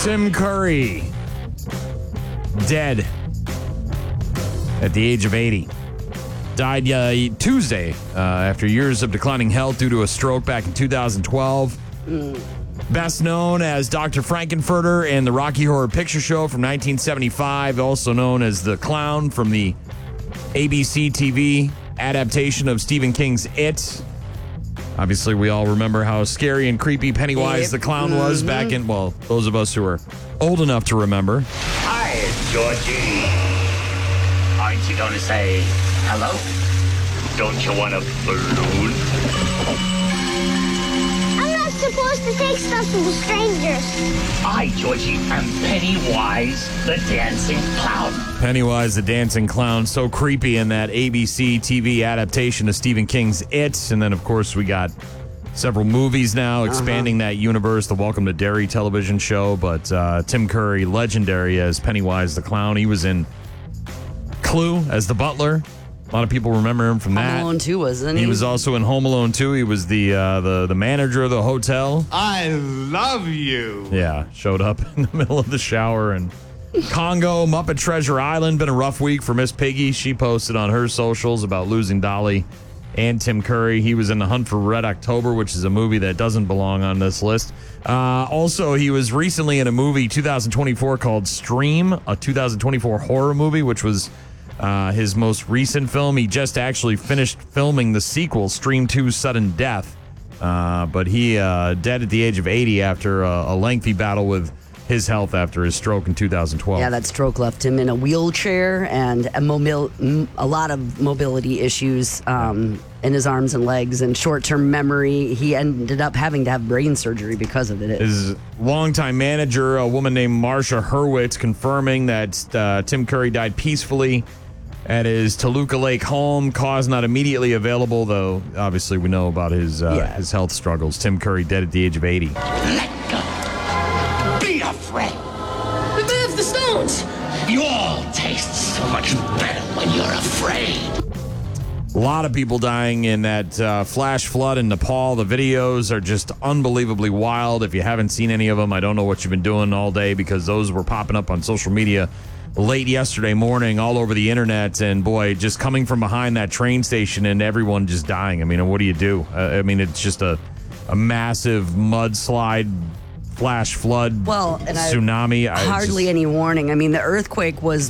Tim Curry, dead at the age of 80. Died Tuesday after years of declining health due to a stroke back in 2012. Best known as Dr. Frankenfurter in the Rocky Horror Picture Show from 1975, also known as the Clown from the ABC TV adaptation of Stephen King's It. Obviously, we all remember how scary and creepy Pennywise the Clown was back in, well, those of us who are old enough to remember. Hi, Georgie. Aren't you going to say hello? Don't you want a balloon? I'm not supposed to take stuff from strangers. I, Georgie, am Pennywise the Dancing Clown. Pennywise the Dancing Clown, so creepy in that ABC TV adaptation of Stephen King's It. And then, of course, we got several movies now expanding that universe, the Welcome to Derry television show. But Tim Curry, legendary as Pennywise the Clown. He was in Clue as the butler. A lot of people remember him from that. Home Alone 2, wasn't he? He was also in Home Alone 2. He was the manager of the hotel. I love you. Yeah, showed up in the middle of the shower. And Congo, Muppet Treasure Island, been a rough week for Miss Piggy. She posted on her socials about losing Dolly and Tim Curry. He was in The Hunt for Red October, which is a movie that doesn't belong on this list. Also, he was recently in a movie, 2024, called Stream, a 2024 horror movie, which was his most recent film. He just actually finished filming the sequel, Stream 2 Sudden Death. But he dead at the age of 80 after a lengthy battle with his health after his stroke in 2012. Yeah, that stroke left him in a wheelchair and a lot of mobility issues in his arms and legs and short-term memory. He ended up having to have brain surgery because of it. His longtime manager, a woman named Marsha Hurwitz, confirming that Tim Curry died peacefully at his Toluca Lake home. Cause not immediately available, though obviously we know about his health struggles. Tim Curry dead at the age of 80. Let go. Be afraid. Remove the stones. You all taste so much better when you're afraid. A lot of people dying in that flash flood in Nepal. The videos are just unbelievably wild. If you haven't seen any of them, I don't know what you've been doing all day, because those were popping up on social media late yesterday morning all over the internet. And boy, just coming from behind that train station and everyone just dying. I mean, what do you do? I mean, it's just a massive mudslide, flash flood, tsunami. Hardly any warning. I mean, the earthquake was,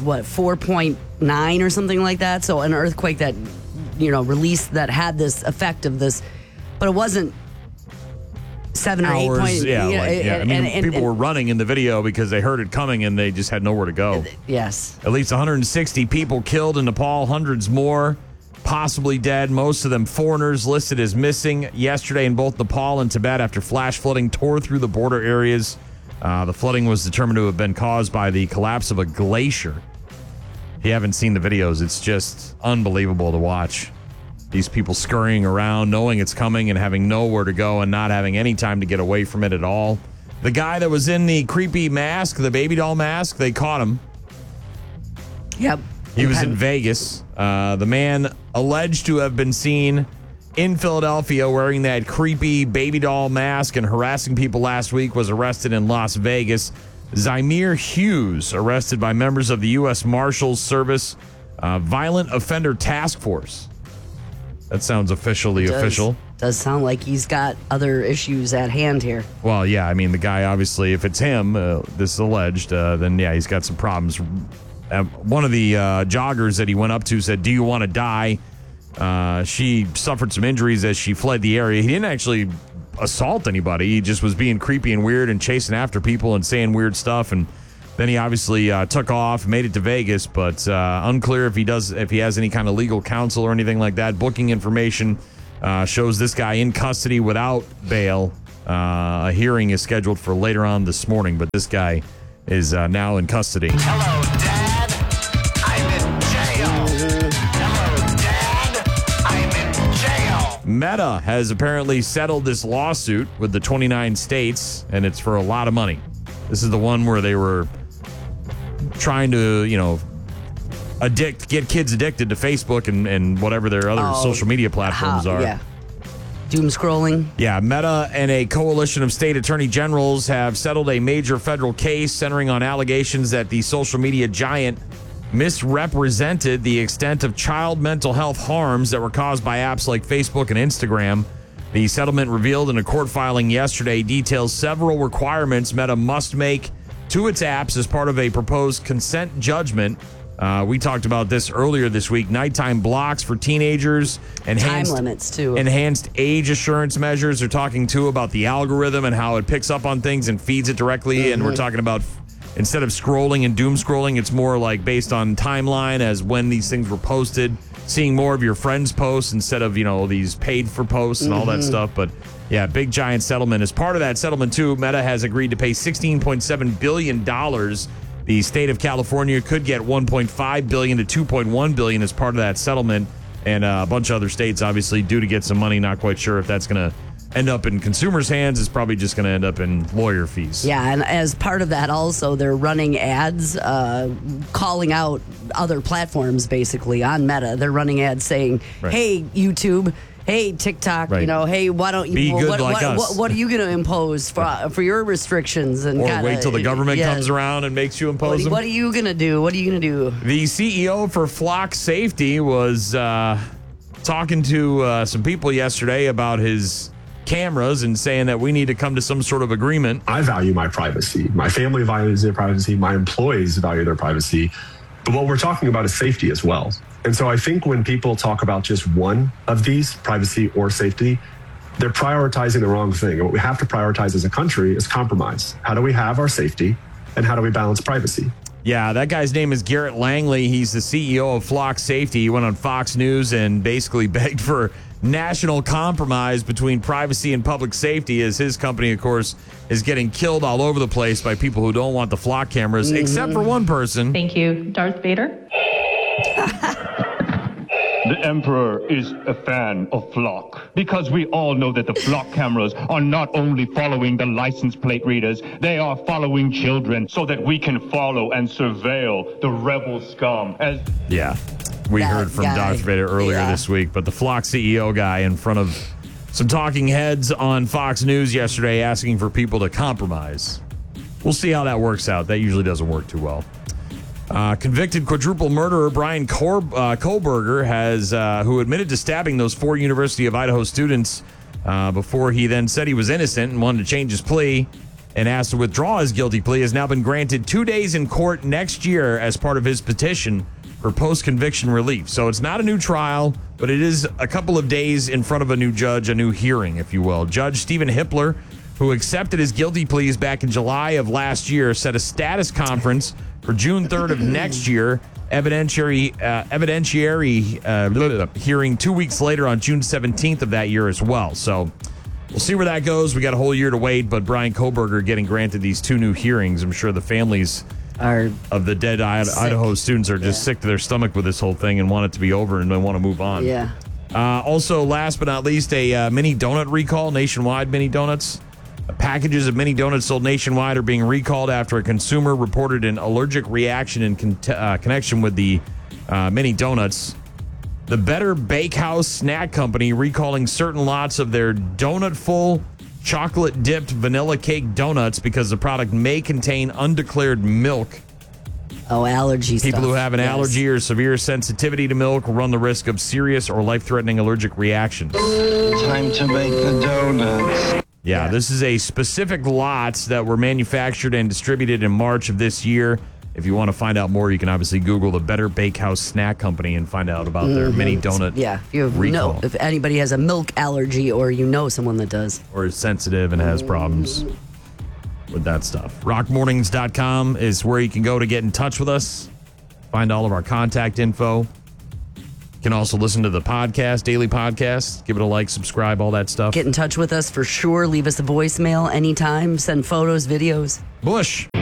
4.9 or something like that? So an earthquake that, released, that had this effect of this, but it wasn't 7 or 8 points. People were running in the video because they heard it coming and they just had nowhere to go. Yes. At least 160 people killed in Nepal, hundreds more possibly dead, most of them foreigners, listed as missing yesterday in both Nepal and Tibet after flash flooding tore through the border areas. The flooding was determined to have been caused by the collapse of a glacier. If you haven't seen the videos, it's just unbelievable to watch. These people scurrying around, knowing it's coming and having nowhere to go and not having any time to get away from it at all. The guy that was in the creepy mask, the baby doll mask, they caught him. Yep. He was in Vegas. The man alleged to have been seen in Philadelphia wearing that creepy baby doll mask and harassing people last week was arrested in Las Vegas. Zymir Hughes, arrested by members of the U.S. Marshals Service Violent Offender Task Force. That sounds official. Does sound like he's got other issues at hand here. Well, yeah, I mean, the guy, obviously, if it's him, this is alleged, then, yeah, he's got some problems. One of the joggers that he went up to said, "Do you want to die?" She suffered some injuries as she fled the area. He didn't actually assault anybody. He just was being creepy and weird and chasing after people and saying weird stuff. And then he obviously took off, made it to Vegas, but unclear if he has any kind of legal counsel or anything like that. Booking information shows this guy in custody without bail. A hearing is scheduled for later on this morning, but this guy is now in custody. Hello, Dad. I'm in jail. Hello, Dad. I'm in jail. Meta has apparently settled this lawsuit with the 29 states, and it's for a lot of money. This is the one where they were trying to, get kids addicted to Facebook and whatever their other social media platforms are. Yeah. Doom scrolling. Yeah, Meta and a coalition of state attorney generals have settled a major federal case centering on allegations that the social media giant misrepresented the extent of child mental health harms that were caused by apps like Facebook and Instagram. The settlement revealed in a court filing yesterday details several requirements Meta must make to its apps as part of a proposed consent judgment. We talked about this earlier this week. Nighttime blocks for teenagers. Time limits, too. Enhanced age assurance measures. They're talking, too, about the algorithm and how it picks up on things and feeds it directly. Mm-hmm. And we're talking about instead of scrolling and doom scrolling, it's more like based on timeline as when these things were posted, seeing more of your friends' posts instead of, these paid for posts and all that stuff. But yeah, big giant settlement. As part of that settlement, too, Meta has agreed to pay $16.7 billion. The state of California could get $1.5 billion to $2.1 billion as part of that settlement. And a bunch of other states, obviously, due to get some money. Not quite sure if that's going to end up in consumers' hands. It's probably just going to end up in lawyer fees. Yeah, and as part of that also, they're running ads calling out other platforms, basically, on Meta. They're running ads saying, hey, YouTube, hey, TikTok, hey, why don't you... Be good like us. What are you going to impose for your restrictions? And or wait till the government comes around and makes you impose them? What are you going to do? What are you going to do? The CEO for Flock Safety was talking to some people yesterday about his cameras and saying that we need to come to some sort of agreement. I value my privacy. My family values their privacy. My employees value their privacy. But what we're talking about is safety as well. And so I think when people talk about just one of these, privacy or safety, they're prioritizing the wrong thing. And what we have to prioritize as a country is compromise. How do we have our safety and how do we balance privacy? Yeah, that guy's name is Garrett Langley. He's the CEO of Flock Safety. He went on Fox News and basically begged for national compromise between privacy and public safety, as his company, of course, is getting killed all over the place by people who don't want the Flock cameras, except for one person. Thank you, Darth Vader. The Emperor is a fan of Flock because we all know that the Flock cameras are not only following the license plate readers, they are following children so that we can follow and surveil the rebel scum. We heard from Darth Vader earlier this week, but the Flock CEO guy in front of some talking heads on Fox News yesterday asking for people to compromise. We'll see how that works out. That usually doesn't work too well. Convicted quadruple murderer Brian Kohlberger has, who admitted to stabbing those 4 University of Idaho students before he then said he was innocent and wanted to change his plea and asked to withdraw his guilty plea, has now been granted 2 days in court next year as part of his petition for post-conviction relief. So it's not a new trial, but it is a couple of days in front of a new judge, a new hearing, if you will. Judge Stephen Hippler, who accepted his guilty pleas back in July of last year, set a status conference for June 3rd of next year, evidentiary hearing 2 weeks later on June 17th of that year as well. So we'll see where that goes. We got a whole year to wait, but Brian Kohlberger getting granted these 2 new hearings. I'm sure the families of the dead Idaho students are just sick to their stomach with this whole thing and want it to be over and they want to move on. Yeah. Also, last but not least, a mini donut recall, nationwide mini donuts. Packages of mini donuts sold nationwide are being recalled after a consumer reported an allergic reaction in connection with the mini donuts. The Better Bakehouse Snack Company recalling certain lots of their donut-full chocolate-dipped vanilla cake donuts because the product may contain undeclared milk. Oh, allergy stuff. People who have an allergy or severe sensitivity to milk run the risk of serious or life-threatening allergic reactions. Time to make the donuts. Yeah, this is a specific lots that were manufactured and distributed in March of this year. If you want to find out more, you can obviously Google the Better Bakehouse Snack Company and find out about their mini donut recall. If anybody has a milk allergy or someone that does. Or is sensitive and has problems with that stuff. Rockmornings.com is where you can go to get in touch with us. Find all of our contact info. You can also listen to the podcast, daily podcast. Give it a like, subscribe, all that stuff. Get in touch with us for sure. Leave us a voicemail anytime. Send photos, videos. Bush.